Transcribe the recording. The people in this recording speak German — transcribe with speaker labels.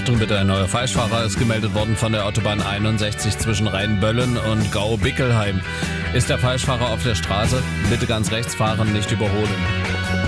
Speaker 1: Achtung bitte, ein neuer Falschfahrer ist gemeldet worden von der Autobahn 61 zwischen Rheinböllen und Gau-Bickelheim. Ist der Falschfahrer auf der Straße? Bitte ganz rechts fahren, nicht überholen.